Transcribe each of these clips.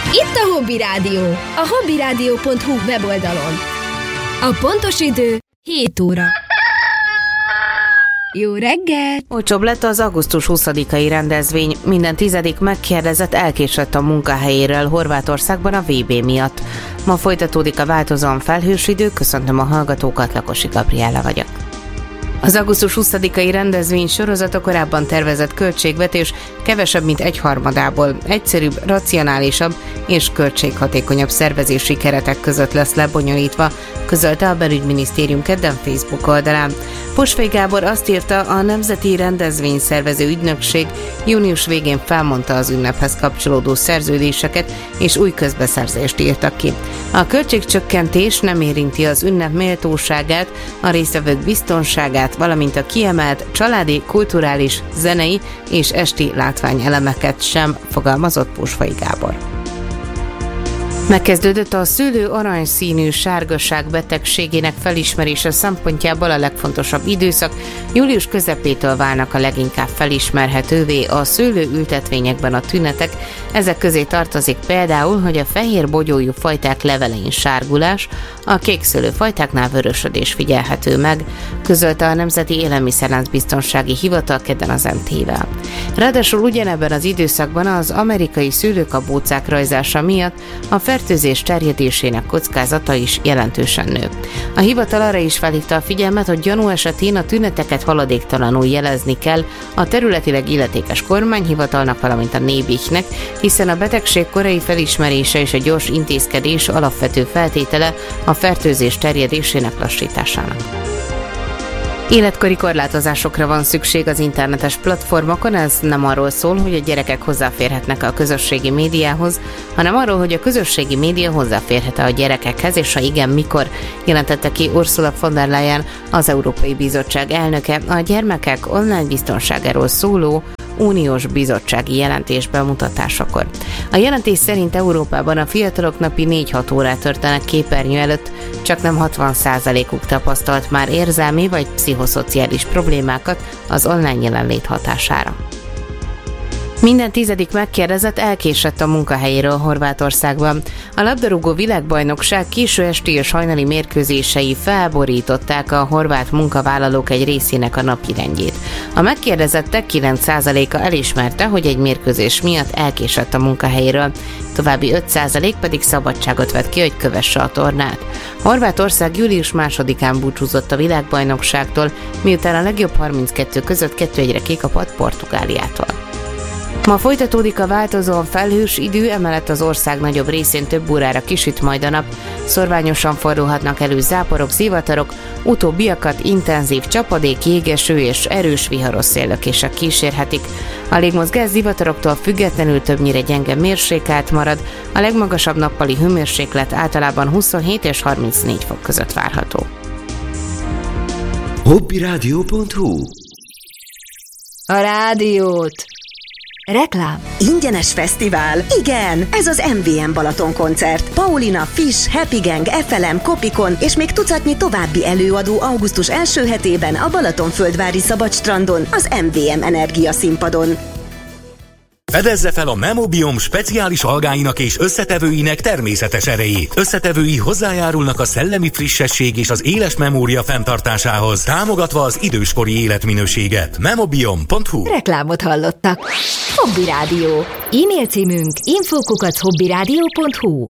Itt a Hobby Rádió, a hobbyradio.hu weboldalon. A pontos idő 7 óra. Jó reggel! Olcsóbb lett az augusztus 20-ai rendezvény. Minden 10. megkérdezett elkésett a munkahelyéről Horvátországban a VB miatt. Ma folytatódik a változóan felhős idő, köszöntöm a hallgatókat, Lakosi Gabriella vagyok. Az augusztus 20-ai rendezvény sorozata korábban tervezett költségvetés kevesebb, mint egyharmadából egyszerűbb, racionálisabb és költséghatékonyabb szervezési keretek között lesz lebonyolítva, közölte a Belügyminisztérium kedden Facebook oldalán. Posfej Gábor azt írta, a Nemzeti Rendezvényszervező Ügynökség június végén felmondta az ünnephez kapcsolódó szerződéseket, és új közbeszerzést írtak ki. A költségcsökkentés nem érinti az ünnep méltóságát, a résztvevők biztonságát, valamint a kiemelt családi, kulturális, zenei és esti látványelemeket sem, fogalmazott Posfej Gábor. Megkezdődött a szőlő aranyszínű sárgaság betegségének felismerése szempontjából a legfontosabb időszak. Július közepétől válnak a leginkább felismerhetővé a szőlőültetvényekben a tünetek. Ezek közé tartozik például, hogy a fehér bogyójú fajták levelein sárgulás, a kékszőlő fajtáknál vörösödés figyelhető meg, közölte a Nemzeti Élelmiszerláncbiztonsági Hivatal kedden az MT-vel. Ráadásul ugyanebben az időszakban az amerikai szőlőkabócák rajzása miatt a fertőzés terjedésének kockázata is jelentősen nő. A hivatal arra is felhívta a figyelmet, hogy gyanú esetén a tüneteket haladéktalanul jelezni kell a területileg illetékes kormányhivatalnak, valamint a NÉBIH-nek, hiszen a betegség korai felismerése és a gyors intézkedés alapvető feltétele a fertőzés terjedésének lassításának. Életkori korlátozásokra van szükség az internetes platformokon, ez nem arról szól, hogy a gyerekek hozzáférhetnek a közösségi médiához, hanem arról, hogy a közösségi média hozzáférhet a gyerekekhez, és ha igen, mikor, jelentette ki Ursula von der Leyen, az Európai Bizottság elnöke a gyermekek online biztonságáról szóló uniós bizottsági jelentés bemutatásakor. A jelentés szerint Európában a fiatalok napi 4-6 órát töltenek képernyő előtt, csak nem 60%-uk tapasztalt már érzelmi vagy pszichoszociális problémákat az online jelenlét hatására. Minden 10. megkérdezett elkésett a munkahelyéről Horvátországban. A labdarúgó világbajnokság késő esti és hajnali mérkőzései felborították a horvát munkavállalók egy részének a napirendjét. A megkérdezettek 9%-a elismerte, hogy egy mérkőzés miatt elkésett a munkahelyéről, további 5% pedig szabadságot vett ki, hogy kövesse a tornát. Horvátország július 2-án búcsúzott a világbajnokságtól, miután a legjobb 32 között 2-1-re kikapott Portugáliától. Ma folytatódik a változóan felhős idő, emellett az ország nagyobb részén több órára kisüt majd a nap. Szorványosan fordulhatnak elő záporok, zivatarok, utóbbiakat intenzív csapadék, jégeső és erős viharos széllökések kísérhetik. A légmozgás zivataroktól függetlenül többnyire gyenge mérsékelt marad, a legmagasabb nappali hőmérséklet általában 27 és 34 fok között várható. hobbyradio.hu A rádiót! Reklám. Ingyenes fesztivál? Igen, ez az MVM Balaton koncert. Paulina, Fish, Happy Gang, FLM, Kopikon és még tucatnyi további előadó augusztus első hetében a Balatonföldvári Szabadstrandon, az MVM Energia színpadon. Fedezze fel a Memobiom speciális algáinak és összetevőinek természetes erejét. Összetevői hozzájárulnak a szellemi frissesség és az éles memória fenntartásához, támogatva az időskori életminőséget. Memobiom.hu. Reklámot hallottak. Hobby Rádió. E-mail címünk info@hobbyradio.hu.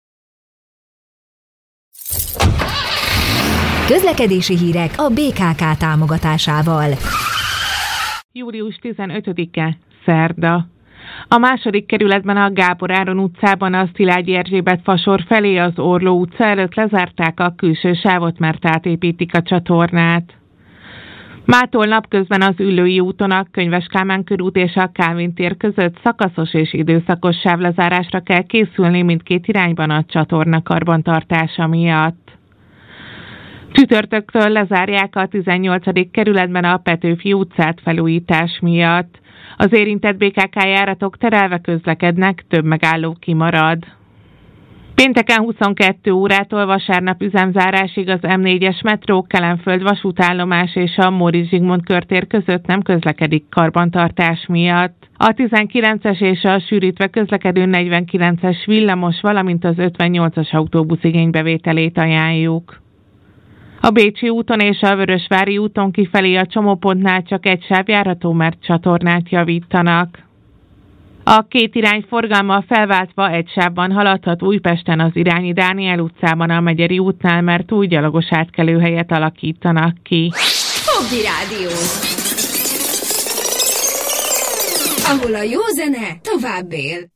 Közlekedési hírek a BKK támogatásával. Július 15-e, szerda. A második kerületben a Gábor Áron utcában a Szilágyi Erzsébet fasor felé az Orló utca előtt lezárták a külső sávot, mert átépítik a csatornát. Mától napközben az Üllői úton a Könyves Kálmán körút és a Kálvin tér között szakaszos és időszakos sávlezárásra kell készülni mindkét irányban a csatorna karbantartása miatt. Csütörtöktől lezárják a 18. kerületben a Petőfi utcát felújítás miatt. Az érintett BKK járatok terelve közlekednek, több megálló kimarad. Pénteken 22 órától vasárnap üzemzárásig az M4-es metró, Kelenföld vasútállomás és a Móricz Zsigmond körtér között nem közlekedik karbantartás miatt. A 19-es és a sűrítve közlekedő 49-es villamos, valamint az 58-as autóbusz igénybevételét ajánljuk. A Bécsi úton és a Vörösvári úton kifelé a csomópontnál csak egy sáv járható, mert csatornát javítanak. A két irány forgalma felváltva egy sávban haladhat Újpesten az Irányi Dániel utcában a Megyeri útnál, mert új gyalogos átkelőhelyet alakítanak ki. Hobby Rádió, ahol a jó zene tovább él.